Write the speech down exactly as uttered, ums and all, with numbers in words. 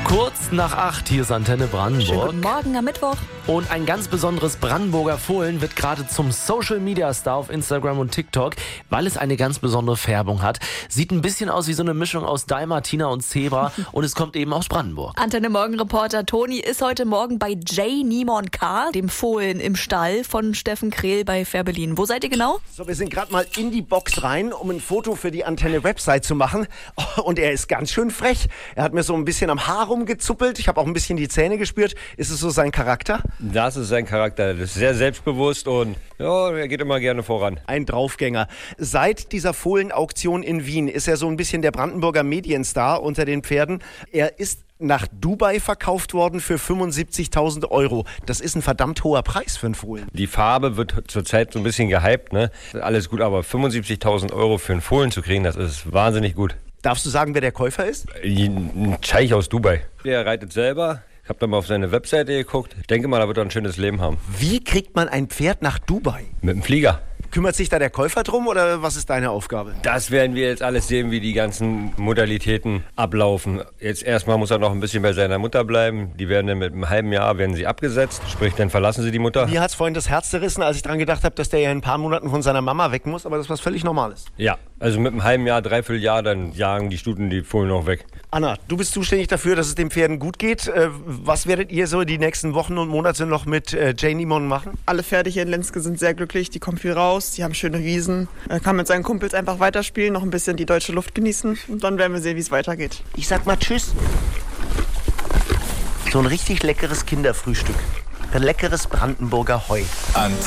Kurz nach acht, hier ist Antenne Brandenburg. Schönen guten Morgen am Mittwoch. Und ein ganz besonderes Brandenburger Fohlen wird gerade zum Social-Media-Star auf Instagram und TikTok, weil es eine ganz besondere Färbung hat. Sieht ein bisschen aus wie so eine Mischung aus Dalmatiner und Zebra und es kommt eben aus Brandenburg. Antenne Morgen-Reporter Toni ist heute Morgen bei J. Nimon K., dem Fohlen im Stall von Steffen Krehl bei Färbelin. Wo seid ihr genau? So, wir sind gerade mal in die Box rein, um ein Foto für die Antenne-Website zu machen. Und er ist ganz schön frech. Er hat mir so ein bisschen am Haar rumgezuppelt. Ich habe auch ein bisschen die Zähne gespürt. Ist es so sein Charakter? Das ist sein Charakter. Das ist sehr selbstbewusst und ja, er geht immer gerne voran. Ein Draufgänger. Seit dieser Fohlenauktion in Wien ist er so ein bisschen der Brandenburger Medienstar unter den Pferden. Er ist nach Dubai verkauft worden für fünfundsiebzigtausend Euro. Das ist ein verdammt hoher Preis für einen Fohlen. Die Farbe wird zurzeit so ein bisschen gehypt, ne? Alles gut, aber fünfundsiebzigtausend Euro für einen Fohlen zu kriegen, das ist wahnsinnig gut. Darfst du sagen, wer der Käufer ist? Ein Scheich aus Dubai. Der reitet selber. Ich habe dann mal auf seine Webseite geguckt. Ich denke mal, da wird er ein schönes Leben haben. Wie kriegt man ein Pferd nach Dubai? Mit dem Flieger. Kümmert sich da der Käufer drum oder was ist deine Aufgabe? Das werden wir jetzt alles sehen, wie die ganzen Modalitäten ablaufen. Jetzt erstmal muss er noch ein bisschen bei seiner Mutter bleiben. Die werden dann mit einem halben Jahr werden sie abgesetzt. Sprich, dann verlassen sie die Mutter. Mir hat es vorhin das Herz zerrissen, als ich dran gedacht habe, dass der ja in ein paar Monaten von seiner Mama weg muss. Aber das ist was völlig Normales. Ja, also mit einem halben Jahr, dreiviertel Jahr, dann jagen die Stuten die Fohlen noch weg. Anna, du bist zuständig dafür, dass es den Pferden gut geht. Was werdet ihr so die nächsten Wochen und Monate noch mit J. Nimon machen? Alle Pferde hier in Lenzke sind sehr glücklich. Die kommen viel raus, die haben schöne Wiesen. Er kann mit seinen Kumpels einfach weiterspielen, noch ein bisschen die deutsche Luft genießen. Und dann werden wir sehen, wie es weitergeht. Ich sag mal Tschüss. So ein richtig leckeres Kinderfrühstück. Ein leckeres Brandenburger Heu. Antenne.